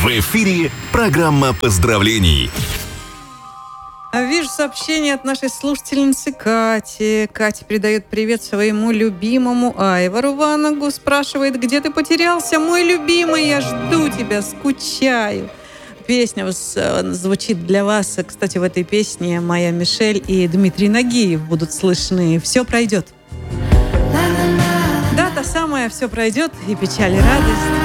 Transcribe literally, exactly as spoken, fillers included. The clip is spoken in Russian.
В эфире программа поздравлений. Вижу сообщение от нашей слушательницы Кати. Катя передает привет своему любимому Айвару Ванагу. Спрашивает, где ты потерялся, мой любимый? Я жду тебя, скучаю. Песня звучит для вас. Кстати, в этой песне Майя Мишель и Дмитрий Нагиев будут слышны. Все пройдет. Да, та самая «Все пройдет» и печаль, и радость.